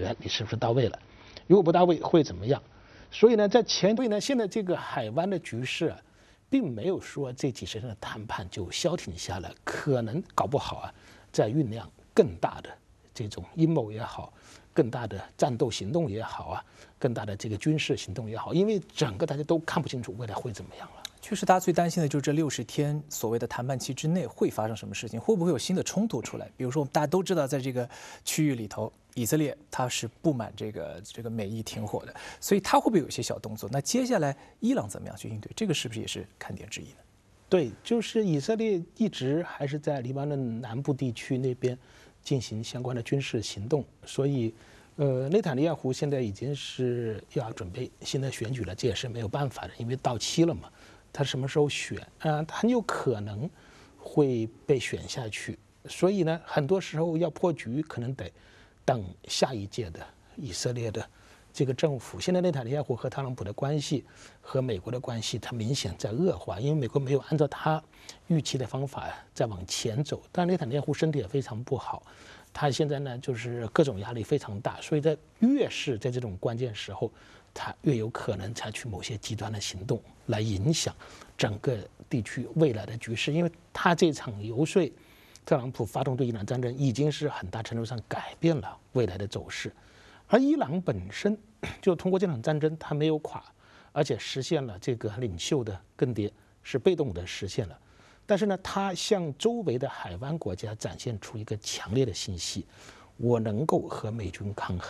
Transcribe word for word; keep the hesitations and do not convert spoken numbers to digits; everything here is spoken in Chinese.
决你是不是到位了，如果不到位会怎么样？所以呢，在前对呢，现在这个海湾的局势啊，并没有说这几十天的谈判就消停下来，可能搞不好啊，在酝酿更大的这种阴谋也好，更大的战斗行动也好啊，更大的这个军事行动也好，因为整个大家都看不清楚未来会怎么样了。 确实，大家最担心的就是这六十天所谓的谈判期之内会发生什么事情，会不会有新的冲突出来？比如说，大家都知道，在这个区域里头，以色列它是不满这个这个美伊停火的，所以它会不会有一些小动作？那接下来伊朗怎么样去应对？这个是不是也是看点之一呢？ 对，就是以色列一直还是在黎巴嫩南部地区那边进行相关的军事行动，所以，呃，内塔尼亚胡现在已经是要准备新的选举了，这也是没有办法的，因为到期了嘛。他什么时候选啊？他很有可能会被选下去，所以呢，很多时候要破局，可能得等下一届的以色列的这个政府。现在内塔尼亚胡和特朗普的关系和美国的关系，它明显在恶化，因为美国没有按照他预期的方法在往前走。但内塔尼亚胡身体也非常不好，他现在呢就是各种压力非常大，所以在越是在这种关键时候，他越有可能采取某些极端的行动来影响整个地区未来的局势，因为他这场游说特朗普发动对伊朗战争，已经是很大程度上改变了未来的走势。而伊朗本身就通过这场战争，它没有垮，而且实现了这个领袖的更迭，是被动的实现了。但是呢，它向周围的海湾国家展现出一个强烈的信息：我能够和美军抗衡。